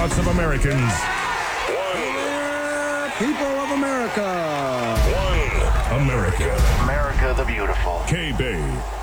thoughts of Americans. People of America. America. America the beautiful. K-Bay.